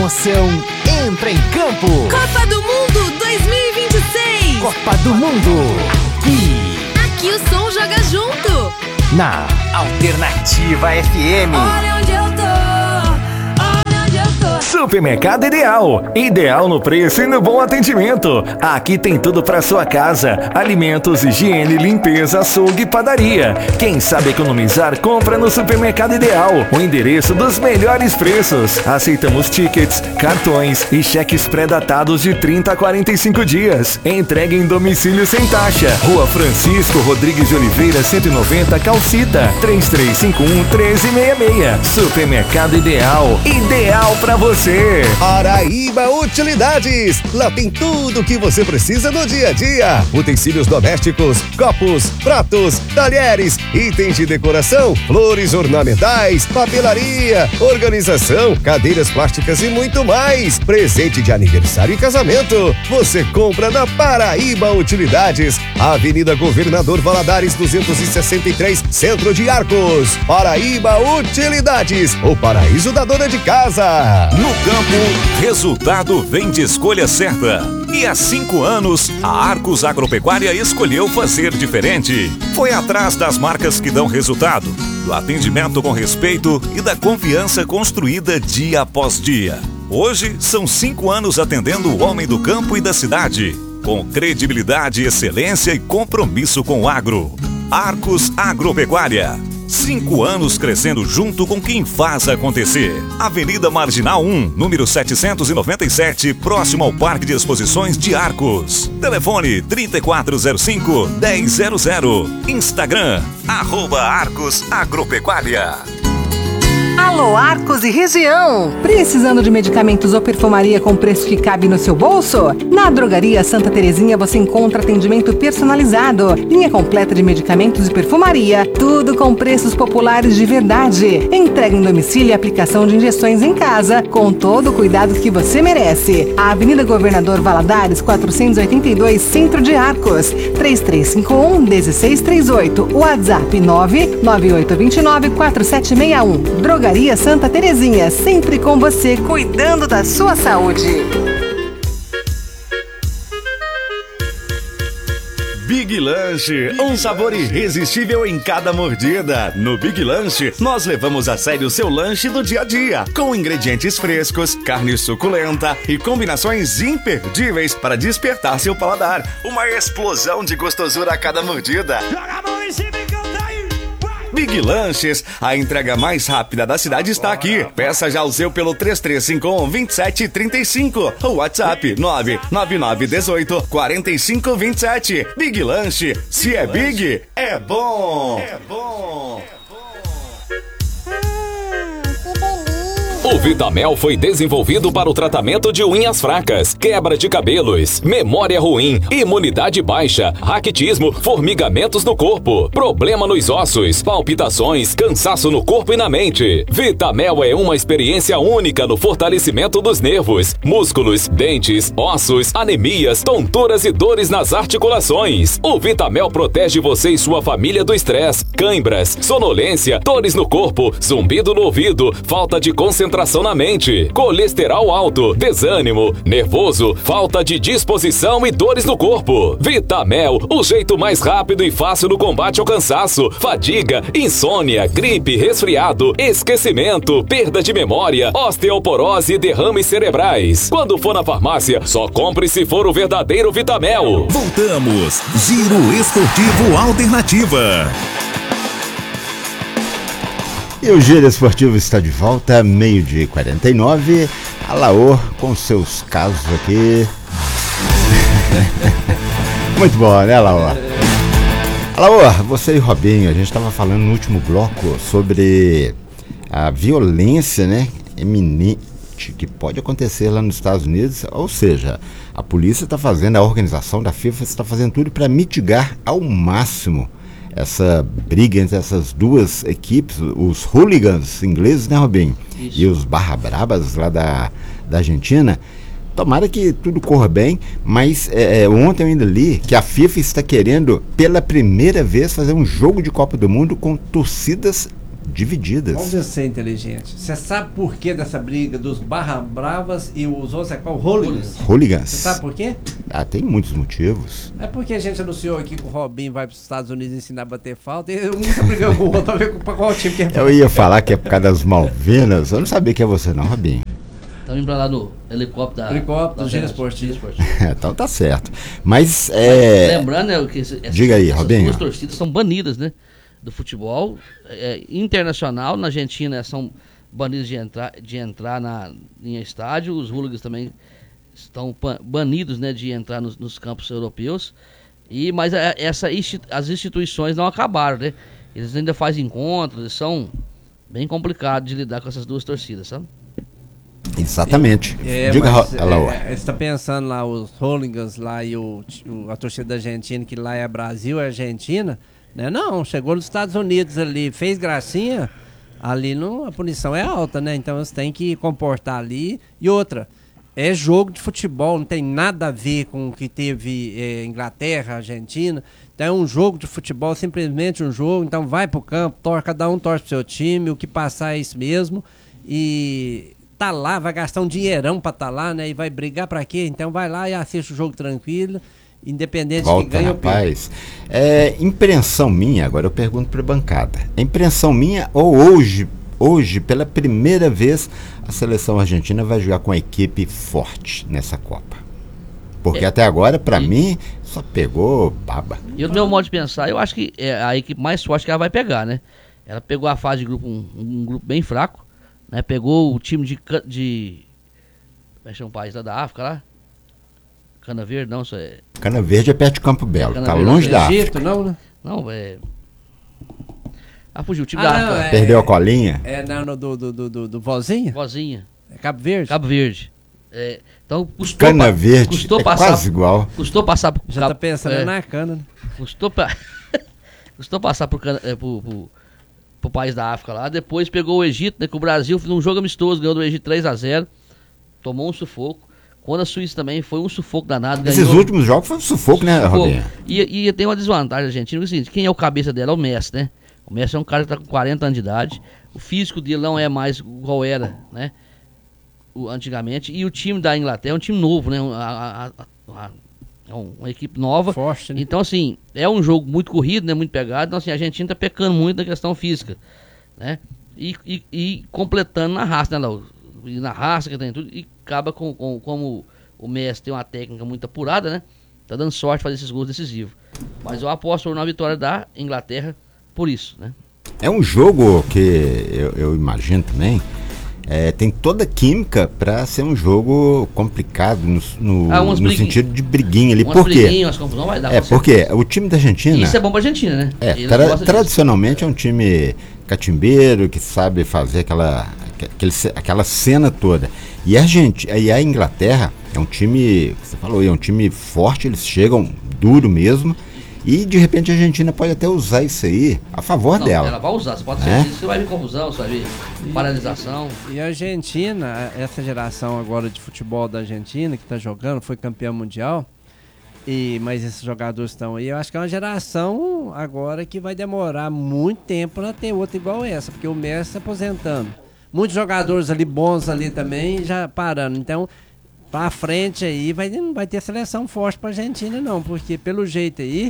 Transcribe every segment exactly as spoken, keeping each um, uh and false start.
emoção entra em campo. Copa do Mundo dois mil e vinte e seis. Copa do Mundo. Aqui. Aqui o som joga junto. Na Alternativa F M. Olha onde eu tô. Olha onde eu tô. Supermercado Ideal. Ideal no preço e no bom atendimento. Aqui tem tudo para sua casa: alimentos, higiene, limpeza, açougue e padaria. Quem sabe economizar, compra no Supermercado Ideal. O endereço dos melhores preços. Aceitamos tickets, cartões e cheques pré-datados de trinta a quarenta e cinco dias. Entrega em domicílio sem taxa. Rua Francisco Rodrigues de Oliveira, cento e noventa, Calcita. três três cinco um, um três seis seis. Supermercado Ideal. Ideal para você. Paraíba Utilidades. Lá tem tudo o que você precisa no dia a dia: utensílios domésticos, copos, pratos, talheres, itens de decoração, flores ornamentais, papelaria, organização, cadeiras plásticas e muito mais. Presente de aniversário e casamento, você compra na Paraíba Utilidades, Avenida Governador Valadares duzentos e sessenta e três, Centro de Arcos. Paraíba Utilidades, o paraíso da dona de casa. No campo, resultado vem de escolha certa. E há cinco anos, a Arcos Agropecuária escolheu fazer diferente. Foi atrás das marcas que dão resultado, do atendimento com respeito e da confiança construída dia após dia. Hoje, são cinco anos atendendo o homem do campo e da cidade, com credibilidade, excelência e compromisso com o agro. Arcos Agropecuária. Cinco anos crescendo junto com quem faz acontecer. Avenida Marginal um, número setecentos e noventa e sete, próximo ao Parque de Exposições de Arcos. Telefone trinta e quatro zero cinco, dez zero zero. Instagram, arroba Arcos Agropecuária. Alô, Arcos e região! Precisando de medicamentos ou perfumaria com preço que cabe no seu bolso? Na Drogaria Santa Terezinha você encontra atendimento personalizado, linha completa de medicamentos e perfumaria, tudo com preços populares de verdade. Entrega em domicílio e aplicação de injeções em casa, com todo o cuidado que você merece. A Avenida Governador Valadares, quatrocentos e oitenta e dois, Centro de Arcos, três três cinco um, um seis três oito, WhatsApp nove nove oito dois nove, quatro sete seis um. Drogaria Santa Terezinha, sempre com você, cuidando da sua saúde. Big Lanche, um sabor irresistível em cada mordida. No Big Lanche, nós levamos a sério o seu lanche do dia a dia, com ingredientes frescos, carne suculenta e combinações imperdíveis para despertar seu paladar. Uma explosão de gostosura a cada mordida. Joga a mão em cima e canta aí. Big Lanches, a entrega mais rápida da cidade está aqui. Peça já o seu pelo três três cinco um, dois sete três cinco ou WhatsApp nove nove nove um oito, quatro cinco dois sete. Big Lanche, se é big, é bom. É bom. O Vitamel foi desenvolvido para o tratamento de unhas fracas, quebra de cabelos, memória ruim, imunidade baixa, raquitismo, formigamentos no corpo, problema nos ossos, palpitações, cansaço no corpo e na mente. Vitamel é uma experiência única no fortalecimento dos nervos, músculos, dentes, ossos, anemias, tonturas e dores nas articulações. O Vitamel protege você e sua família do estresse, cãibras, sonolência, dores no corpo, zumbido no ouvido, falta de concentração na mente, colesterol alto, desânimo, nervoso, falta de disposição e dores no corpo. Vitamel, o jeito mais rápido e fácil no combate ao cansaço, fadiga, insônia, gripe, resfriado, esquecimento, perda de memória, osteoporose e derrames cerebrais. Quando for na farmácia, só compre se for o verdadeiro Vitamel. Voltamos. Giro Esportivo Alternativa. E o Giro Esportivo está de volta, meio-dia e quarenta e nove. A Laor com seus casos aqui. Muito bom, né, Laor? Laor, você e Robinho, a gente estava falando no último bloco sobre a violência, né, eminente que pode acontecer lá nos Estados Unidos. Ou seja, a polícia está fazendo, a organização da FIFA está fazendo tudo para mitigar ao máximo essa briga entre essas duas equipes, os hooligans ingleses, né, Robinho? Isso. E os barra brabas lá da, da Argentina. Tomara que tudo corra bem, mas é, ontem eu ainda li que a FIFA está querendo, pela primeira vez, fazer um jogo de Copa do Mundo com torcidas divididas. Vamos ver se é inteligente. Você sabe por que dessa briga dos Barra Bravas e os outros, é qual? Hooligans. Hooligans. Você sabe por quê? Ah, tem muitos motivos. É porque a gente anunciou aqui que o Robinho vai para os Estados Unidos ensinar a bater falta e um tá brigando com o outro pra ver pra qual time que é. Eu ia falar que é por causa das Malvinas. Eu não sabia que é você não, Robinho. Estamos indo pra lá no helicóptero da... Helicóptero do Giro Esportivo. Então tá certo. Mas, é... Mas, lembrando, né, que essas, Diga aí, essas Robinho. duas torcidas são banidas, né? Do futebol é, internacional. Na Argentina são banidos de entrar, de entrar na, em estádio. Os hooligans também estão banidos, né, de entrar nos, nos campos europeus. E, mas a, essa, as instituições não acabaram, né? Eles ainda fazem encontros, são bem complicados de lidar com essas duas torcidas, sabe? Exatamente. É, Diga, mas, ela, é, você está pensando lá, os hooligans lá e o, o, a torcida da Argentina, que lá é Brasil, é Argentina, né? Não, chegou nos Estados Unidos ali, fez gracinha, ali não, a punição é alta, né? Então você tem que comportar ali. E outra, é jogo de futebol, não tem nada a ver com o que teve é, Inglaterra, Argentina. Então é um jogo de futebol, simplesmente um jogo. Então vai pro campo, tor cada um torce pro seu time, o que passar é isso mesmo. E tá lá, vai gastar um dinheirão pra tá lá, né? E vai brigar pra quê? Então vai lá e assiste o jogo tranquilo, independente Volta, de quem ganha ou perde. Rapaz, é impressão minha, agora eu pergunto pra bancada. É impressão minha ou hoje, hoje, pela primeira vez, a seleção argentina vai jogar com uma equipe forte nessa Copa? Porque é, até agora, pra e... mim, só pegou baba. E do meu modo de pensar, eu acho que é a equipe mais forte que ela vai pegar, né? Ela pegou a fase de grupo, um, um grupo bem fraco, né? Pegou o time de... de como é que chama o país lá da África, lá? Cana Verde, não, isso é... Cana Verde é perto de Campo Belo, Cana tá Verde, longe é da Egito, África. não, né? Não, é... Ah, fugiu, o time Ah, da não, África. é- Perdeu a colinha? É não, no, do, do, do, do, do Vozinha? Vozinha. É Cabo Verde? Cabo Verde. É, então custou... Cana pa- Verde custou é passar, quase igual. Custou passar pro Já Cabo- tá pensando é, na cana, né? Custou, pra... custou passar pro, cana- é, pro, pro, pro país da África lá. Depois pegou o Egito, né? Que o Brasil fez um jogo amistoso, ganhou do Egito três a zero. Tomou um sufoco. Quando a Suíça também foi um sufoco danado. Esses ganhou... últimos jogos foi um sufoco, né, Sufoco. Robinho? E, e tem uma desvantagem argentina, que é o seguinte, quem é o cabeça dela é o Messi, né? O Messi é um cara que tá com quarenta anos de idade. O físico dele não é mais igual era, né? O, antigamente. E o time da Inglaterra é um time novo, né? A, a, a, a, é um, uma equipe nova. Forte, né? Então, assim, é um jogo muito corrido, né? Muito pegado. Então, assim, a Argentina tá pecando muito na questão física, né? E, e, e completando na raça, né, Lauro? E na raça que tem tudo. E acaba com, com como o Messi tem uma técnica muito apurada, né? Tá dando sorte de fazer esses gols decisivos. Mas eu aposto na vitória da Inglaterra por isso, né? É um jogo que eu, eu imagino também, é, tem toda a química para ser um jogo complicado no, no, Ah, umas no briguinhas. sentido de briguinha ali. Umas Por quê? briguinhas, umas confusões vai dar, É, com porque o time da Argentina... Isso é bom pra Argentina, né? É, Eles tra- gostam disso. tradicionalmente é um time catimbeiro, que sabe fazer aquela, aquele, aquela cena toda. E a, gente, e a Inglaterra é um time, você falou, é um time forte, eles chegam duro mesmo. E de repente a Argentina pode até usar isso aí a favor Não, dela. ela vai usar, você pode É? ser, você vai ver confusão, você vai ver paralisação. E a Argentina, essa geração agora de futebol da Argentina, que tá jogando, foi campeão mundial, e, mas esses jogadores estão aí, eu acho que é uma geração agora que vai demorar muito tempo para ter outra igual essa, porque o Messi se aposentando. Muitos jogadores ali bons ali também já parando, então... Pra frente aí, vai, não vai ter seleção forte pra Argentina não, porque pelo jeito aí,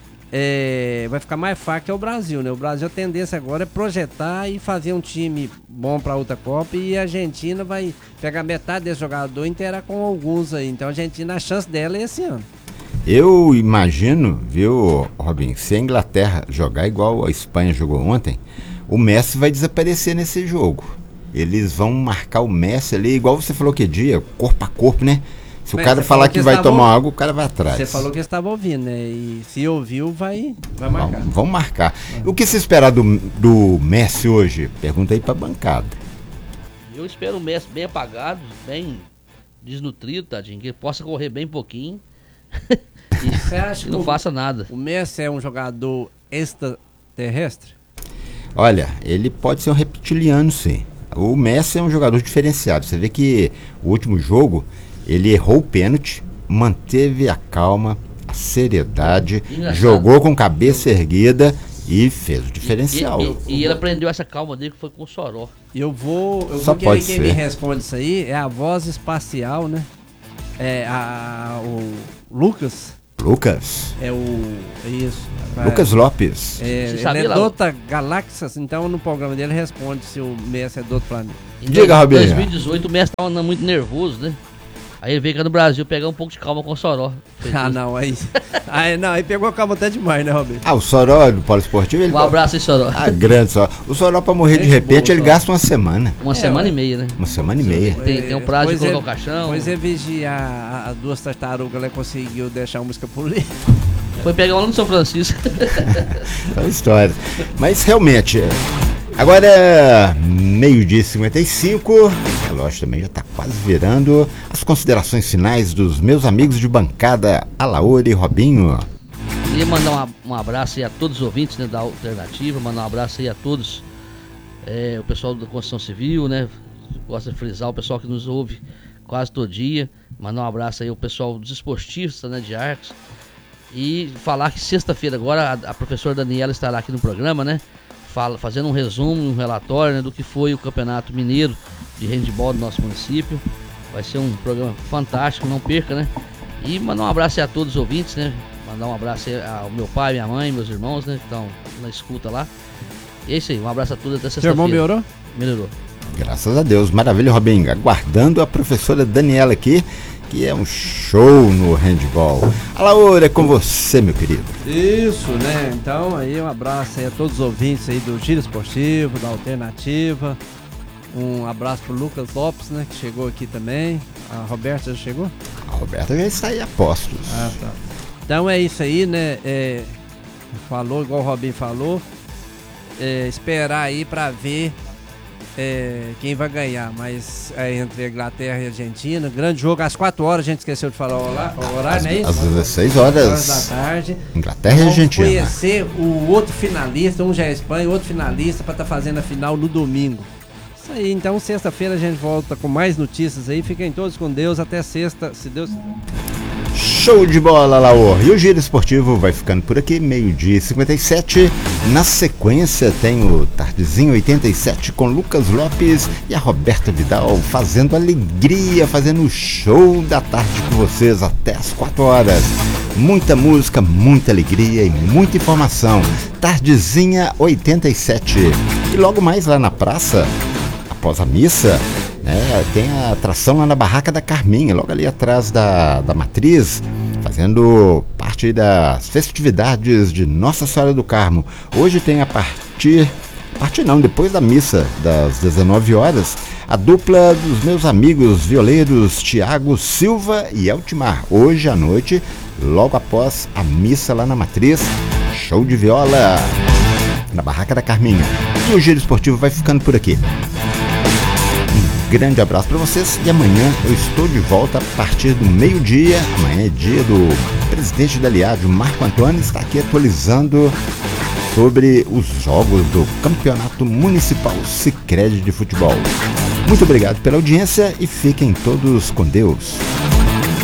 é, vai ficar mais fraco que o Brasil, né? O Brasil, a tendência agora é projetar e fazer um time bom pra outra Copa, e a Argentina vai pegar metade desse jogador e inteirar com alguns aí. Então a Argentina, a chance dela é esse ano. Eu imagino, viu, Robin, se a Inglaterra jogar igual a Espanha jogou ontem, o Messi vai desaparecer nesse jogo. Eles vão marcar o Messi ali, igual você falou que dia, corpo a corpo, né? Se o Mas cara você falar falou que, que vai estavam- tomar água, o cara vai atrás. Você falou que estava ouvindo, né? E se ouviu, vai, vai marcar. Vamos, vamos marcar. O que se esperar do, do Messi hoje? Pergunta aí pra bancada. Eu espero o Messi bem apagado, bem desnutrido, tadinho, que ele possa correr bem pouquinho e, Você acha e que não o- faça nada. O Messi é um jogador extraterrestre? Olha, ele pode ser um reptiliano, sim. O Messi é um jogador diferenciado. Você vê que o último jogo, ele errou o pênalti, manteve a calma, a seriedade, Engraçado. jogou com cabeça erguida E fez o diferencial. E, e, e ele aprendeu essa calma dele que foi com o Soró. Eu vou, eu Só vou querer pode quem ser. me responde isso aí é a voz espacial, né? É a, o Lucas. Lucas. É o. É isso. Lucas Lopes. É, Você ele sabia é lá? do outra galáxias, então no programa dele responde se o Messi é do outro planeta. Em Diga, Robinho. dois mil e dezoito o Messi tava andando muito nervoso, né? Aí ele veio cá no Brasil pegar um pouco de calma com o Soró. Fez Ah, isso. não, aí. aí não, aí pegou a calma até demais, né, Robin? Ah, o Soró do Polo Esportivo, ele Um abraço aí, Soró. Ah, grande Soró. O Soró, pra morrer de Gente repente, boa, ele Soró. gasta uma semana. Uma É, semana ué. e meia, né? Uma semana e meia. Tem, tem um prazo de Pois colocar é, o caixão. Pois é, vigiar as duas tartarugas, ela conseguiu deixar a música por ali. Foi pegar uma no São Francisco. São histórias. Mas realmente, agora é meio-dia e cinquenta e cinco. O relógio também já está quase virando. As considerações finais dos meus amigos de bancada, Alaor e Robinho. Queria mandar um, um abraço aí a todos os ouvintes, né, da Alternativa. Mandar um abraço aí a todos. É, o pessoal da Construção Civil, né? Gosta de frisar o pessoal que nos ouve quase todo dia. Mandar um abraço aí ao pessoal dos esportistas, né, de Arcos. E falar que sexta-feira agora a, a professora Daniela estará aqui no programa, né? Fala, fazendo um resumo, um relatório, né, do que foi o Campeonato Mineiro de Handebol do nosso município. Vai ser um programa fantástico, não perca, né? E mandar um abraço aí a todos os ouvintes, né? Mandar um abraço aí ao meu pai, minha mãe, meus irmãos, né? Que estão na escuta lá. E é isso aí, um abraço a todos até sexta-feira. Seu irmão melhorou? Melhorou. Graças a Deus, maravilha, Robinho. Aguardando a professora Daniela aqui, que é um show no handball. Alaor, é com você, meu querido. Isso, né? Então aí um abraço aí a todos os ouvintes aí do Giro Esportivo, da Alternativa. Um abraço pro Lucas Lopes, né? Que chegou aqui também. A Roberta já chegou? A Roberta já está aí a postos. Ah, tá. Então é isso aí, né? É, falou, igual o Robinho falou. É, esperar aí pra ver é, quem vai ganhar. Mas é entre Inglaterra e Argentina. Grande jogo às quatro horas, a gente esqueceu de falar o horário, o horário, não é isso? Às dezesseis horas da tarde. Inglaterra e Vamos Argentina. conhecer o outro finalista, um já é Espanha, outro finalista, para estar fazendo a final no domingo. Isso aí, então sexta-feira a gente volta com mais notícias aí. Fiquem todos com Deus, até sexta, se Deus... Show de bola, Laor. E o Giro Esportivo vai ficando por aqui, meio-dia e cinquenta e sete. Na sequência tem o Tardezinho oitenta e sete com Lucas Lopes e a Roberta Vidal fazendo alegria, fazendo o show da tarde com vocês até as quatro horas. Muita música, muita alegria e muita informação. Tardezinha oitenta e sete. E logo mais lá na praça, após a missa, né, tem a atração lá na Barraca da Carminha, logo ali atrás da, da Matriz, fazendo parte das festividades de Nossa Senhora do Carmo. Hoje tem a partir, partir não, depois da missa das dezenove horas, a dupla dos meus amigos violeiros Tiago Silva e Eltimar. Hoje à noite, logo após a missa lá na Matriz, show de viola na Barraca da Carminha. E o Giro Esportivo vai ficando por aqui. Grande abraço para vocês e amanhã eu estou de volta a partir do meio-dia. Amanhã é dia do presidente da Liad, o Marco Antônio, está aqui atualizando sobre os jogos do Campeonato Municipal Sicredi de Futebol. Muito obrigado pela audiência e fiquem todos com Deus.